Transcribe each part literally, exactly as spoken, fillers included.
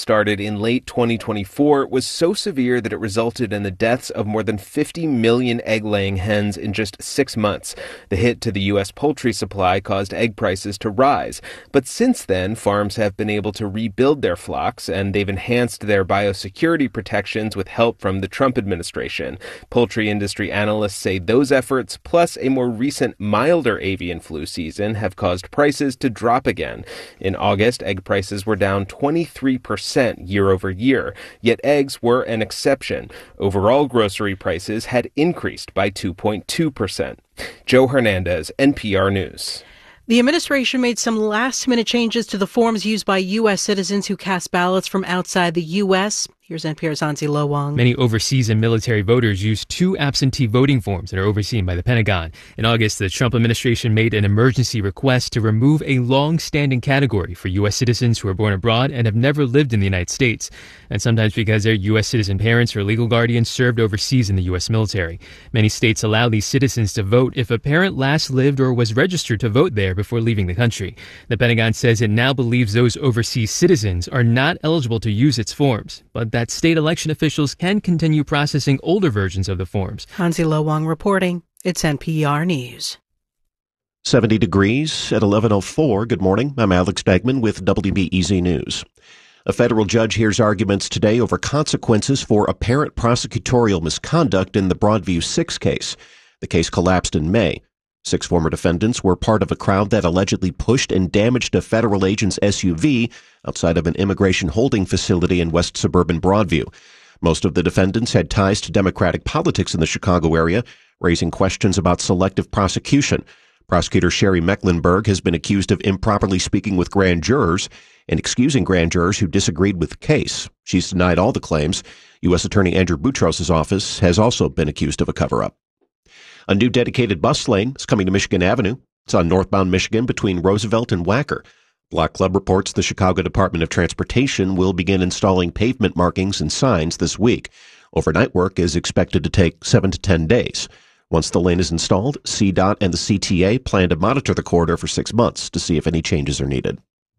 started in late twenty twenty-four was so severe that it resulted in the deaths of more than fifty million egg-laying hens in just six months. The hit to the U S poultry supply caused egg prices to rise. But since then, farms have been able to rebuild their flocks, and they've enhanced their biosecurity protections with help from the Trump administration. Poultry industry analysts say those efforts, plus a more recent milder avian flu season, have caused prices to drop again. In August, egg prices were down twenty-three percent year over year, yet eggs were an exception. Overall grocery prices had increased by two point two percent. Joe Hernandez, N P R News. The administration made some last-minute changes to the forms used by U S citizens who cast ballots from outside the U S. Here's N P R's Hansi Lo Wang. Many overseas and military voters use two absentee voting forms that are overseen by the Pentagon. In August, the Trump administration made an emergency request to remove a long-standing category for U S citizens who are born abroad and have never lived in the United States, and sometimes because their U S citizen parents or legal guardians served overseas in the U S military. Many states allow these citizens to vote if a parent last lived or was registered to vote there before leaving the country. The Pentagon says it now believes those overseas citizens are not eligible to use its forms, but that state election officials can continue processing older versions of the forms. Hansi Lo Wang reporting. It's N P R News. seventy degrees at eleven oh four. Good morning. I'm Alex Degman with W B E Z News. A federal judge hears arguments today over consequences for apparent prosecutorial misconduct in the Broadview Six case. The case collapsed in May. Six former defendants were part of a crowd that allegedly pushed and damaged a federal agent's S U V outside of an immigration holding facility in west suburban Broadview. Most of the defendants had ties to Democratic politics in the Chicago area, raising questions about selective prosecution. Prosecutor Sherry Mecklenburg has been accused of improperly speaking with grand jurors and excusing grand jurors who disagreed with the case. She's denied all the claims. U S Attorney Andrew Boutros' office has also been accused of a cover-up. A new dedicated bus lane is coming to Michigan Avenue. It's on northbound Michigan between Roosevelt and Wacker. Block Club reports the Chicago Department of Transportation will begin installing pavement markings and signs this week. Overnight work is expected to take seven to ten days. Once the lane is installed, C DOT and the C T A plan to monitor the corridor for six months to see if any changes are needed.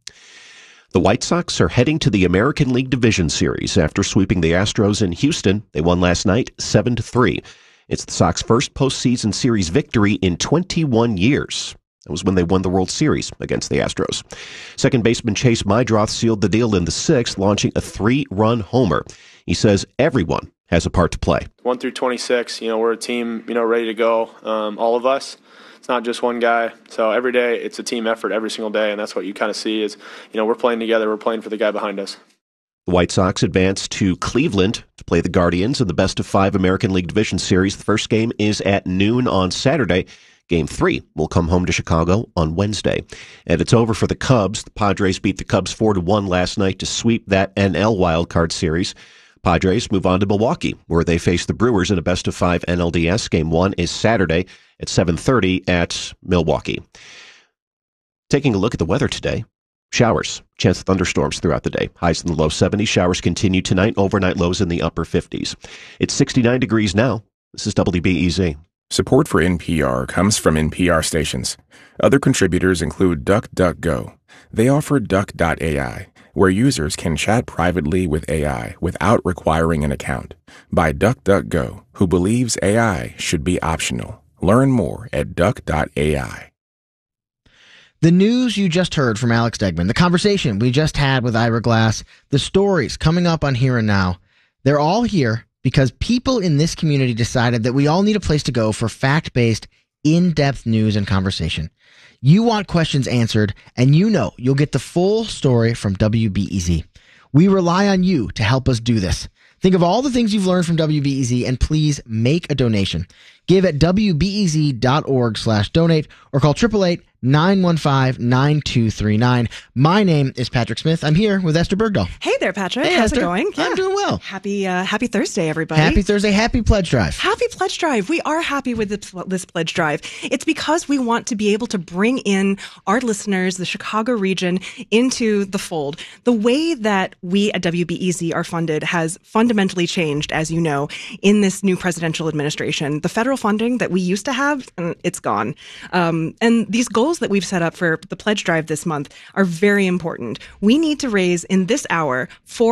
The White Sox are heading to the American League Division Series after sweeping the Astros in Houston. They won last night seven to three. It's the Sox first postseason series victory in twenty-one years. That was when they won the World Series against the Astros. Second baseman Chase Meidroth sealed the deal in the sixth, launching a three-run homer. He says everyone has a part to play. One through twenty-six, you know, we're a team, you know, ready to go, um, all of us. It's not just one guy. So every day, it's a team effort every single day, and that's what you kind of see is, you know, we're playing together. We're playing for the guy behind us. The White Sox advance to Cleveland to play the Guardians in the best-of-five American League Division Series. The first game is at noon on Saturday. Game three will come home to Chicago on Wednesday. And it's over for the Cubs. The Padres beat the Cubs four to one last night to sweep that N L wildcard series. Padres move on to Milwaukee, where they face the Brewers in a best-of-five N L D S. Game one is Saturday at seven thirty at Milwaukee. Taking a look at the weather today. Showers, chance of thunderstorms throughout the day. Highs in the low seventies. Showers continue tonight. Overnight lows in the upper fifties. It's sixty-nine degrees now. This is W B E Z. Support for N P R comes from N P R stations. Other contributors include DuckDuckGo. They offer Duck dot A I, where users can chat privately with A I without requiring an account. By DuckDuckGo, who believes A I should be optional. Learn more at Duck dot A I. The news you just heard from Alex Degman, the conversation we just had with Ira Glass, the stories coming up on Here and Now, they're all here because people in this community decided that we all need a place to go for fact-based, in-depth news and conversation. You want questions answered, and you know you'll get the full story from W B E Z. We rely on you to help us do this. Think of all the things you've learned from W B E Z, and please make a donation. Give at W B E Z dot org slash donate or call eight eight eight, nine one five, nine two three nine. My name is Patrick Smith. I'm here with Esther Bergdahl. Hey there, Patrick. Hey, How's Esther. it going? I'm Yeah. doing well. Happy uh, Happy Thursday, everybody. Happy Thursday. Happy Pledge Drive. Happy Pledge Drive. We are happy with this, this Pledge Drive. It's because we want to be able to bring in our listeners, the Chicago region, into the fold. The way that we at W B E Z are funded has fundamentally changed, as you know, in this new presidential administration. The federal funding that we used to have, it's gone. Um, and these goals that we've set up for the Pledge Drive this month are very important. We need to raise in this hour four